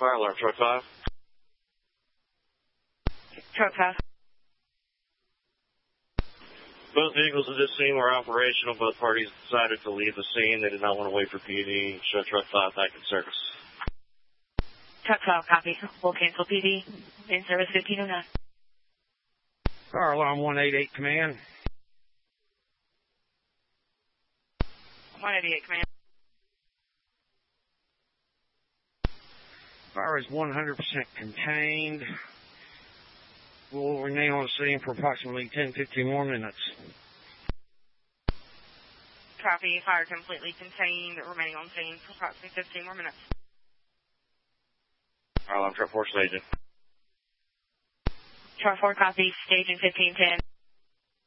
fire alarm, truck 5. Truck 5. Both vehicles at this scene were operational. Both parties decided to leave the scene. They did not want to wait for PD. Show truck 5 back in service. Truck 5, copy. We'll cancel PD. In service 1509. Fire alarm 188, command. 188, command. Fire is 100% contained. We'll remain on scene for approximately 10-15 more minutes. Copy. Fire completely contained. Remaining on scene for approximately 15 more minutes. Fire alarm, truck 4 staging. Truck 4, copy. Staging 1510.